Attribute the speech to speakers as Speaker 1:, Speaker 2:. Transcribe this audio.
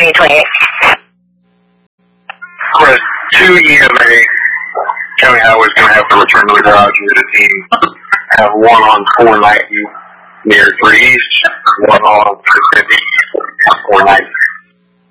Speaker 1: 2028.
Speaker 2: Quest 2 EMA. County Highway's going to have to return to the garage with the team. Have 1 on 490.